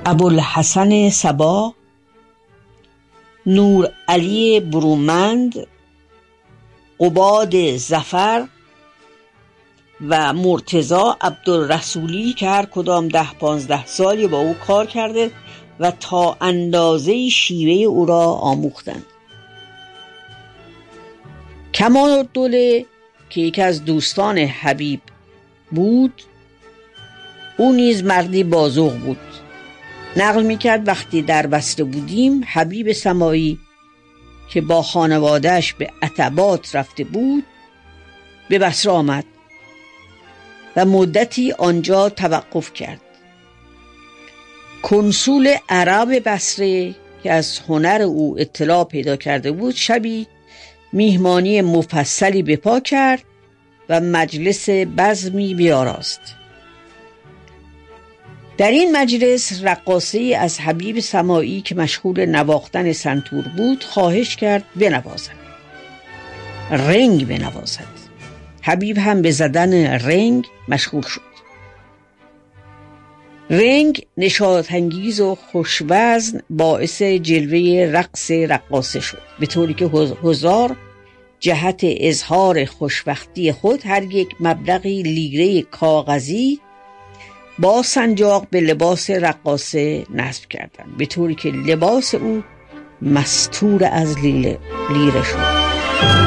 ابوالحسن صبا، نور علی برومند، قباد ظفر و مرتضی عبدالرسولی که هر کدام 10-15 سالی با او کار کرده و تا اندازه شیوه او را آموختند. کمال‌الدوله که یکی از دوستان حبیب بود، او نیز مردی بازوق بود. نقل میکرد وقتی در بصره بودیم، حبیب سماعی که با خانوادهش به عتبات رفته بود به بصره آمد و مدتی آنجا توقف کرد. کنسول عرب بصره که از هنر او اطلاع پیدا کرده بود، شبی میهمانی مفصلی به پا کرد و مجلس بزمی بیاراست. در این مجلس رقاصه‌ای از حبیب سماعی که مشغول نواختن سنتور بود خواهش کرد بنوازد، رنگ بنوازد. حبیب هم به زدن رنگ مشغول شد. رنگ نشاط‌انگیز و خوشوزن باعث جلوه رقص رقاصه شد، به طوری که حضار جهت اظهار خوشبختی خود هر یک مبلغی لیره کاغذی با سنجاق به لباس رقاصه نصب کردند، به طوری که لباس او مستور از لیره شد.